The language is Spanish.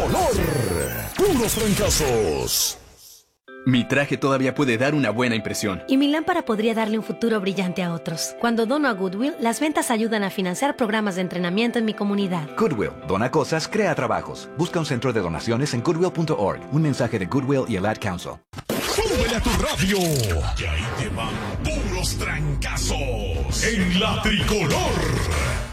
tricolor. Puros fracasos. Mi traje todavía puede dar una buena impresión. Y mi lámpara podría darle un futuro brillante a otros. Cuando dono a Goodwill, las ventas ayudan a financiar programas de entrenamiento en mi comunidad. Goodwill, dona cosas, crea trabajos. Busca un centro de donaciones en goodwill.org. Un mensaje de Goodwill y el Ad Council. ¡Súbele a tu radio! Y ahí te van puros trancazos en la tricolor.